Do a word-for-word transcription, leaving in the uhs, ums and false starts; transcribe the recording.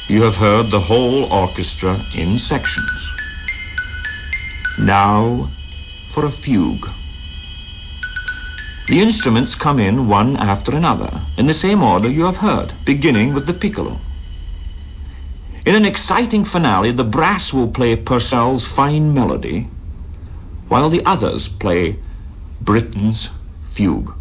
You have heard the whole orchestra in sections. Now for a fugue. The instruments come in one after another, in the same order you have heard, beginning with the piccolo. In an exciting finale, the brass will play Purcell's Fine Melody, while the others play Britten's Fugue.